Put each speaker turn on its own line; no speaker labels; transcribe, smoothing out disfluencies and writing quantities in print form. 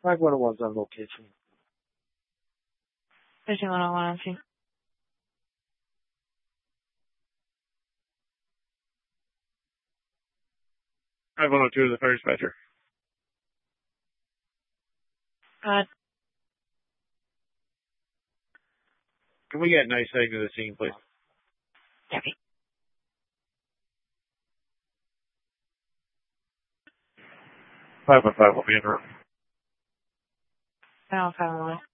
511's on location.
13-101,
5102 to the fire dispatcher. Can we get nice egg to the scene, please?
Copy.
515 will be in room.
515.